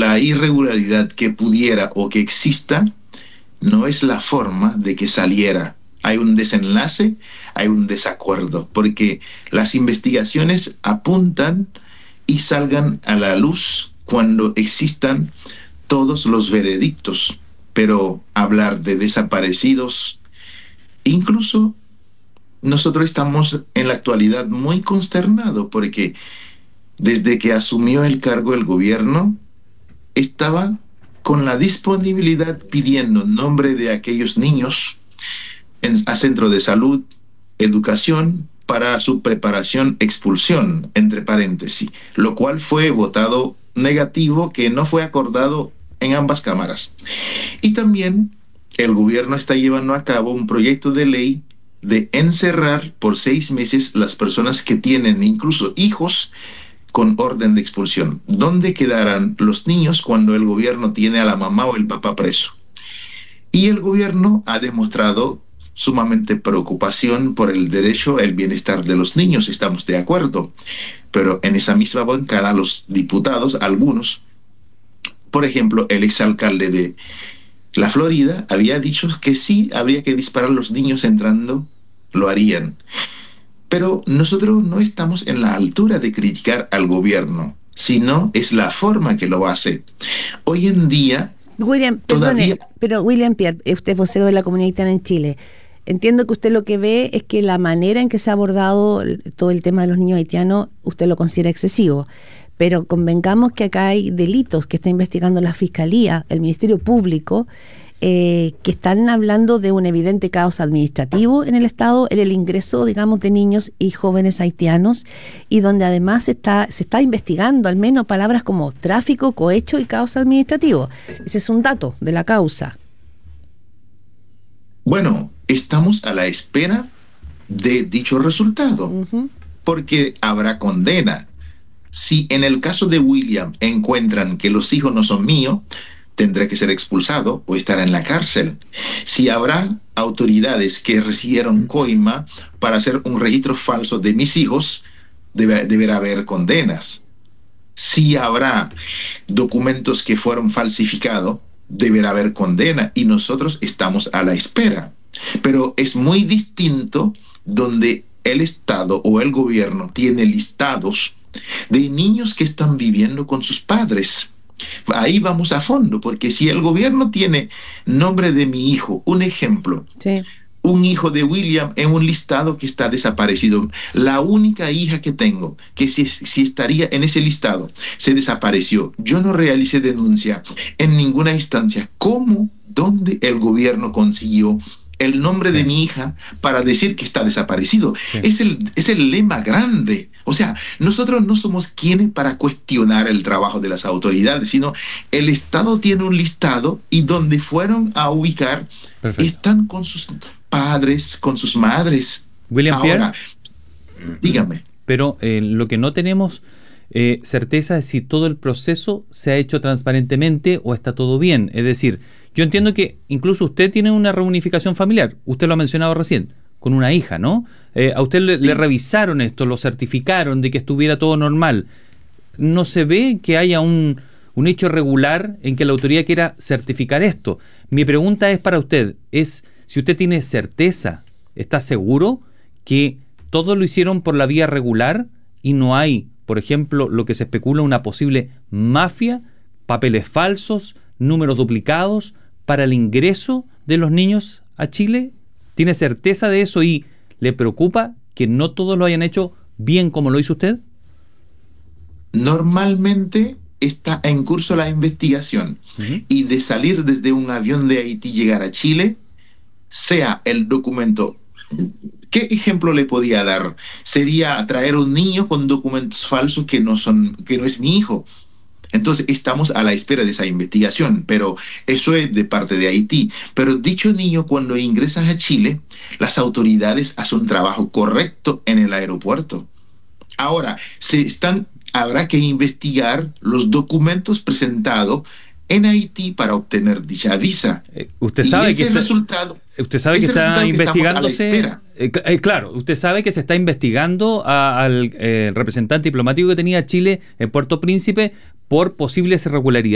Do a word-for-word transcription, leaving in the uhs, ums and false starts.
la irregularidad que pudiera o que exista no es la forma de que saliera. Hay un desenlace, hay un desacuerdo, porque las investigaciones apuntan y salgan a la luz cuando existan todos los veredictos. Pero hablar de desaparecidos, incluso nosotros estamos en la actualidad muy consternados, porque desde que asumió el cargo el gobierno, estaba con la disponibilidad pidiendo nombre de aquellos niños en, a centro de salud, educación, para su preparación, expulsión, entre paréntesis, lo cual fue votado negativo, que no fue acordado en ambas cámaras. Y también el gobierno está llevando a cabo un proyecto de ley de encerrar por seis meses las personas que tienen incluso hijos con orden de expulsión. ¿Dónde quedarán los niños cuando el gobierno tiene a la mamá o el papá preso? Y el gobierno ha demostrado sumamente preocupación por el derecho, el bienestar de los niños, estamos de acuerdo. Pero en esa misma bancada, los diputados, algunos, por ejemplo, el exalcalde de la Florida, había dicho que sí, habría que disparar a los niños entrando, lo harían. Pero nosotros no estamos en la altura de criticar al gobierno, sino es la forma que lo hace. Hoy en día, William, todavía... perdone, pero William Pierre, usted es vocero de la comunidad haitiana en Chile. Entiendo que usted lo que ve es que la manera en que se ha abordado todo el tema de los niños haitianos, usted lo considera excesivo. Pero convengamos que acá hay delitos que está investigando la Fiscalía, el Ministerio Público, eh, que están hablando de un evidente caos administrativo en el Estado, en el ingreso, digamos, de niños y jóvenes haitianos, y donde además se está, se está investigando al menos palabras como tráfico, cohecho y caos administrativo. Ese es un dato de la causa. Bueno, estamos a la espera de dicho resultado, uh-huh. porque habrá condena. Si en el caso de William encuentran que los hijos no son míos, tendrá que ser expulsado o estar en la cárcel. Si habrá autoridades que recibieron coima para hacer un registro falso de mis hijos, debe, deberá haber condenas. Si habrá documentos que fueron falsificados, deberá haber condena, y nosotros estamos a la espera. Pero es muy distinto donde el Estado o el gobierno tiene listados de niños que están viviendo con sus padres. Ahí vamos a fondo, porque si el gobierno tiene nombre de mi hijo, un ejemplo, sí. un hijo de William en un listado que está desaparecido, la única hija que tengo, que si, si estaría en ese listado, se desapareció, yo no realicé denuncia en ninguna instancia, ¿cómo, dónde el gobierno consiguió el nombre sí. de mi hija para decir que está desaparecido? Sí. Es el, es el lema grande. O sea, nosotros no somos quienes para cuestionar el trabajo de las autoridades, sino el Estado tiene un listado y donde fueron a ubicar, perfecto, están con sus padres, con sus madres. William Ahora, Pierre, dígame. Pero eh, lo que no tenemos eh, certeza es si todo el proceso se ha hecho transparentemente o está todo bien. Es decir, yo entiendo que incluso usted tiene una reunificación familiar, usted lo ha mencionado recién, con una hija, ¿no? Eh, a usted le, le revisaron esto, lo certificaron de que estuviera todo normal. ¿No se ve que haya un, un hecho regular en que la autoridad quiera certificar esto? Mi pregunta es para usted, es si usted tiene certeza, ¿está seguro que todo lo hicieron por la vía regular y no hay, por ejemplo, lo que se especula, una posible mafia, papeles falsos, números duplicados para el ingreso de los niños a Chile? ¿Tiene certeza de eso y le preocupa que no todos lo hayan hecho bien como lo hizo usted? Normalmente está en curso la investigación, uh-huh. y de salir desde un avión de Haití llegar a Chile, sea el documento... ¿Qué ejemplo le podía dar? Sería traer un niño con documentos falsos que no son, que no es mi hijo. Entonces estamos a la espera de esa investigación, pero eso es de parte de Haití. Pero dicho niño, cuando ingresa a Chile, las autoridades hacen un trabajo correcto en el aeropuerto. Ahora, se están, habrá que investigar los documentos presentados en Haití para obtener dicha visa. Eh, usted sabe y que está, resultado, usted sabe que está investigándose. Eh, eh, claro, usted sabe que se está investigando a, al eh, representante diplomático que tenía Chile en Puerto Príncipe por posibles irregularidades.